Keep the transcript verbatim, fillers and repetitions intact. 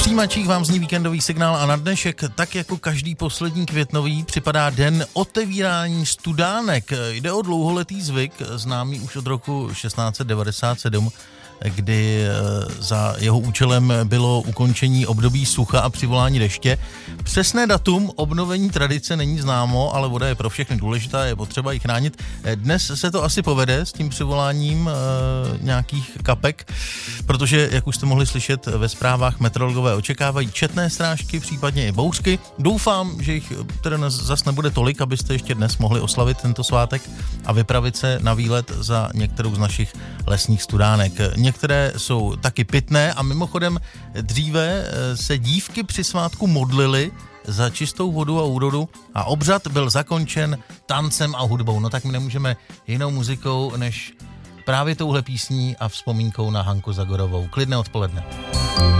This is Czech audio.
přijímačích vám zní víkendový signál a na dnešek, tak jako každý poslední květnový, připadá den otevírání studánek. Jde o dlouholetý zvyk, známý už od roku šestnáct set devadesát sedm, kdy za jeho účelem bylo ukončení období sucha a přivolání deště. Přesné datum obnovení tradice není známo, ale voda je pro všechny důležitá, je potřeba ji chránit. Dnes se to asi povede s tím přivoláním e, nějakých kapek, protože, jak už jste mohli slyšet ve zprávách, meteorologové očekávají četné srážky, případně i bouřky. Doufám, že jich teda zas nebude tolik, abyste ještě dnes mohli oslavit tento svátek a vypravit se na výlet za některou z našich lesních studánek. Některé jsou taky pitné a mimochodem dříve se dívky při svátku modlily za čistou vodu a úrodu a obřad byl zakončen tancem a hudbou. No tak my nemůžeme jinou muzikou než právě touhle písní a vzpomínkou na Hanku Zagorovou. Klidné odpoledne.